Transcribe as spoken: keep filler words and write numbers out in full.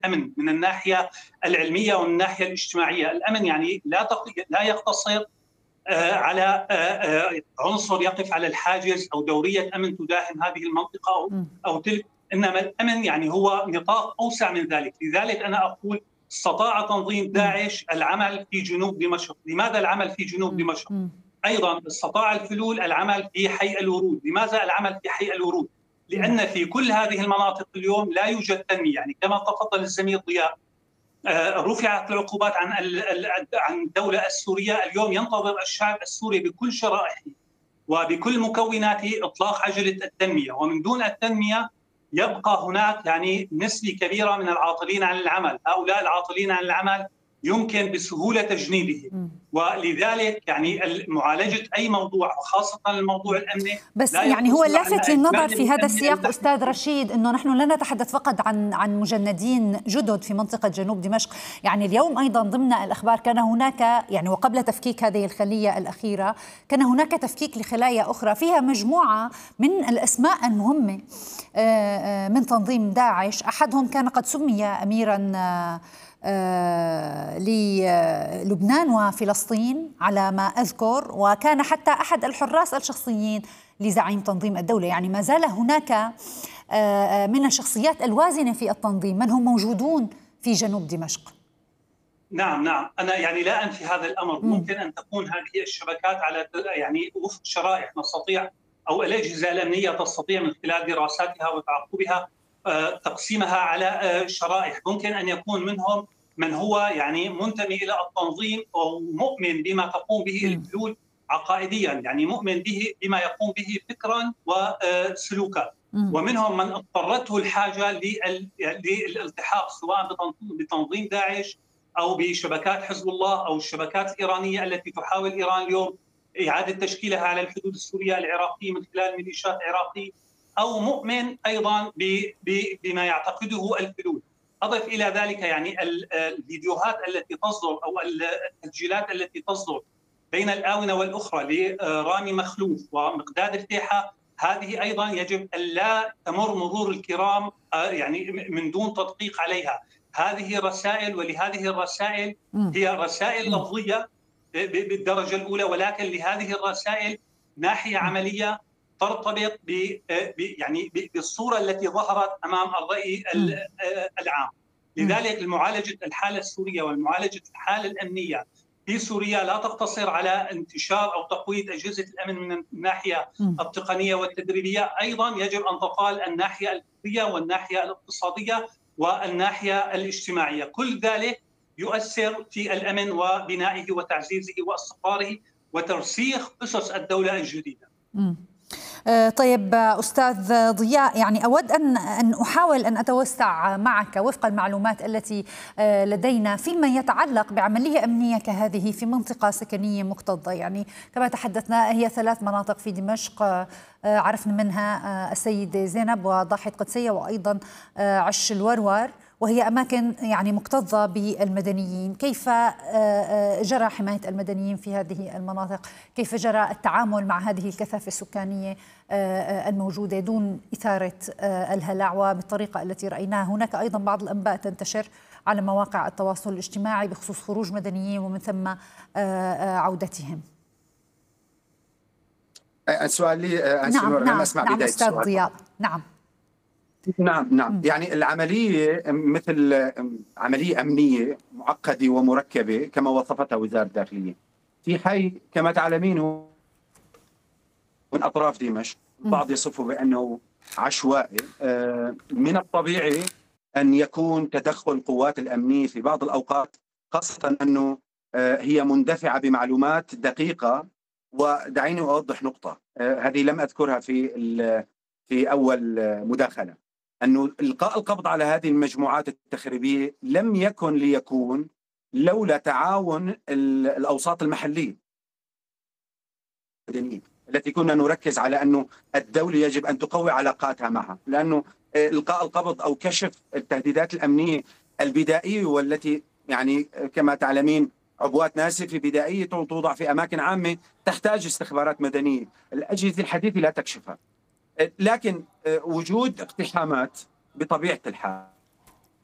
الأمن من الناحية العلمية ومن الناحية الاجتماعية. الأمن يعني لا لا يقتصر على عنصر يقف على الحاجز أو دورية أمن تداهم هذه المنطقة أو أو تلك، إنما الأمن يعني هو نطاق أوسع من ذلك. لذلك أنا أقول استطاع تنظيم داعش العمل في جنوب دمشق. لماذا العمل في جنوب دمشق؟ أيضا استطاع الفلول العمل في حي الورود. لماذا العمل في حي الورود؟ لأن في كل هذه المناطق اليوم لا يوجد تنمية. يعني كما تفضل الزميل ضياء، رفعت العقوبات عن عن الدولة السورية. اليوم ينتظر الشعب السوري بكل شرائحه وبكل مكوناته إطلاق عجلة التنمية، ومن دون التنمية يبقى هناك يعني نسبة كبيرة من العاطلين عن العمل. هؤلاء العاطلين عن العمل يمكن بسهولة تجنيدهم، ولذلك يعني معالجة أي موضوع وخاصة الموضوع الأمني. بس يعني هو اللافت للنظر في هذا السياق أستاذ رشيد أنه نحن لا نتحدث فقط عن عن مجندين جدد في منطقة جنوب دمشق. يعني اليوم أيضا ضمن الأخبار كان هناك يعني وقبل تفكيك هذه الخلية الأخيرة كان هناك تفكيك لخلايا أخرى فيها مجموعة من الأسماء المهمة من تنظيم داعش. أحدهم كان قد سمي أميرا آه للبنان وفلسطين على ما أذكر، وكان حتى أحد الحراس الشخصيين لزعيم تنظيم الدولة. يعني ما زال هناك آه من الشخصيات الوازنة في التنظيم من هم موجودون في جنوب دمشق. نعم نعم أنا يعني لا أنفي هذا الأمر. م. ممكن أن تكون هذه الشبكات على يعني وفق شرائح نستطيع أو الأجهزة الأمنية تستطيع من خلال دراساتها وتعقبها تقسيمها على شرائح. ممكن أن يكون منهم من هو يعني منتمي إلى التنظيم أو مؤمن بما تقوم به الفلول عقائديا، يعني مؤمن به بما يقوم به فكرا وسلوكا، ومنهم من اضطرته الحاجة للالتحاق سواء بتنظيم داعش أو بشبكات حزب الله أو الشبكات الإيرانية التي تحاول إيران اليوم إعادة تشكيلها على الحدود السورية العراقية من خلال ميليشيات عراقية، أو مؤمن أيضا بما يعتقده الفلول. أضف إلى ذلك يعني الفيديوهات التي تصدر أو التسجيلات التي تصدر بين الآونة والأخرى لرامي مخلوف ومقداد ارتيحة، هذه أيضا يجب أن لا تمر مرور الكرام يعني من دون تدقيق عليها. هذه رسائل، ولهذه الرسائل هي رسائل لفظية بالدرجة الأولى، ولكن لهذه الرسائل ناحية عملية ترتبط ب يعني بالصورة التي ظهرت أمام الرأي العام. لذلك المعالجة الحالة السورية والمعالجة الحالة الأمنية في سوريا لا تقتصر على انتشار أو تقوية أجهزة الأمن من الناحية التقنية والتدريبية، أيضا يجب أن تقال الناحية الفكرية والناحية الاقتصادية والناحية الاجتماعية. كل ذلك يؤثر في الأمن وبنائه وتعزيزه واستقراره وترسيخ أسس الدولة الجديدة. م. طيب أستاذ ضياء، يعني أود أن أن أحاول أن أتوسع معك وفق المعلومات التي لدينا فيما يتعلق بعملية أمنية كهذه في منطقة سكنية مكتظة. يعني كما تحدثنا هي ثلاث مناطق في دمشق، عرفنا منها السيدة زينب وضاحية قدسية وأيضا عش الورور، وهي أماكن يعني مكتظة بالمدنيين. كيف جرى حماية المدنيين في هذه المناطق؟ كيف جرى التعامل مع هذه الكثافة السكانية الموجودة دون إثارة الهلع وبالطريقة التي رأيناها؟ هناك أيضا بعض الأنباء تنتشر على مواقع التواصل الاجتماعي بخصوص خروج مدنيين ومن ثم عودتهم. السؤال لي نعم نعم نعم أستاذ ضياء. نعم نعم نعم يعني العملية مثل عملية أمنية معقدة ومركبة كما وصفتها وزارة الداخلية في حي كما تعلمين من أطراف دمشق، بعض يصفه بأنه عشوائي. من الطبيعي أن يكون تدخل القوات الأمنية في بعض الأوقات، خاصة أنه هي مندفعة بمعلومات دقيقة. ودعيني أوضح نقطة هذه لم أذكرها في في أول مداخلة، أنه إلقاء القبض على هذه المجموعات التخريبية لم يكن ليكون لولا تعاون الأوساط المحلية التي كنا نركز على أنه الدولة يجب أن تقوي علاقاتها معها، لأنه إلقاء القبض أو كشف التهديدات الأمنية البدائية والتي يعني كما تعلمين عبوات ناسفة بدائية توضع في أماكن عامة تحتاج استخبارات مدنية، الأجهزة الحديثة لا تكشفها. لكن وجود اقتحامات بطبيعة الحال